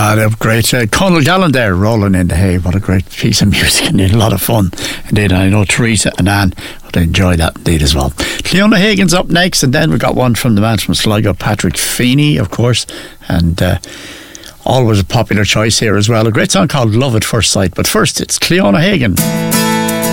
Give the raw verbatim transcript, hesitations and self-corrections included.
Ah, they're great. Uh, Conal Gallen there, Rolling in the Hay. What a great piece of music, and a lot of fun indeed. And I know Teresa and Anne would enjoy that indeed as well. Cleona Hagan's up next, and then we got one from the man from Sligo, Patrick Feeney, of course, and uh, always a popular choice here as well. A great song called Love at First Sight. But first, it's Cleona Hagan.